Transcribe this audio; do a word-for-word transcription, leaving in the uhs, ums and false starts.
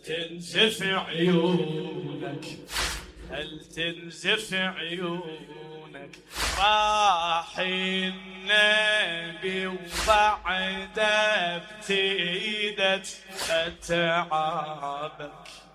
تنزف عيونك هل تنزف عيونك راح النبي وبعده بتيدت أتعابك